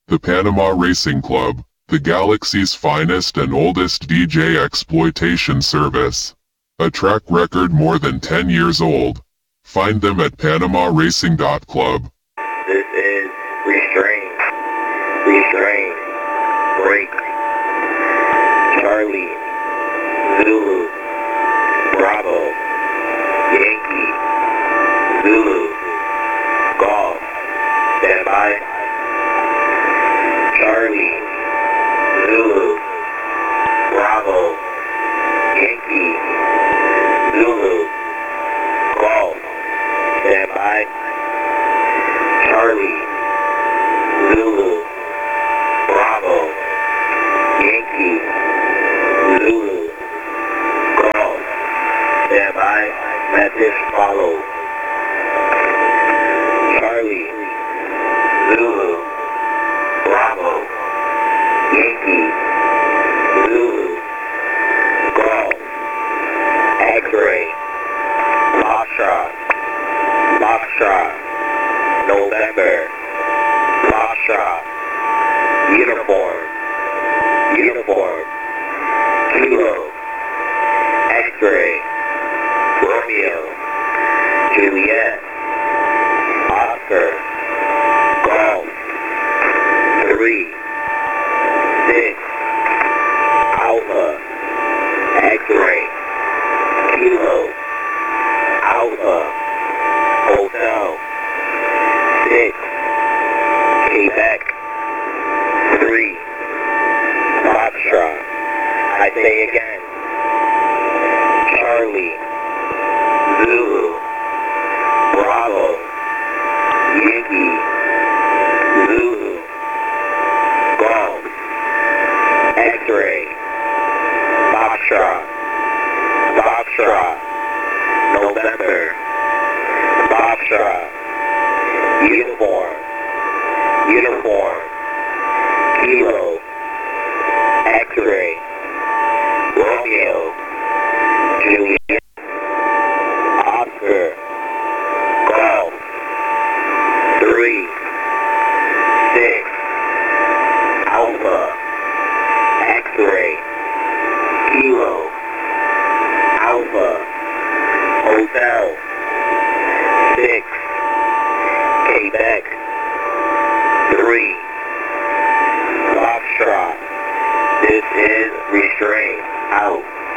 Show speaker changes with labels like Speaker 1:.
Speaker 1: The Panama Racing Club, the galaxy's finest and oldest DJ exploitation service. A track record more than 10 years old. Find them at PanamaRacing.club.
Speaker 2: This is Restraint, Break, Charlie, Zulu, Bravo, Yankee, Zulu, Golf, Stand by, Charlie, Zulu, Bravo, Yankee, Zulu, Golf, Stand by, Charlie, Zulu, Bravo, Yankee, Zulu, Golf, Stand by, message follows. Charlie, Zulu, Bravo, Yankee, Zulu, Golf, X-ray, Foxtrot, November, Foxtrot, Uniform, Kilo, X-ray, Romeo, Juliet, Oscar, Golf, 3, 6, Alpha, X-ray, Kilo, Alpha, Hotel, 6, Quebec, 3, Foxtrot. I say again, Charlie, Zulu, Bravo, Yankee, Zulu, Golf, X-ray, Foxtrot, November, Foxtrot, Uniform, Kilo, X-ray, Romeo, Juliet, Oscar, Golf, 3, 6, Alpha, X-ray, Kilo, Alpha, Hotel,